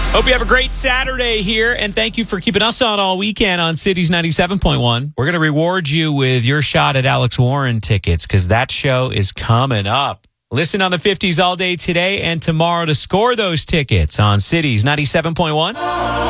Hope you have a great Saturday here, and thank you for keeping us on all weekend on Cities 97.1. We're going to reward you with your shot at Alex Warren tickets because that show is coming up. Listen on the 50s all day today and tomorrow to score those tickets on Cities 97.1.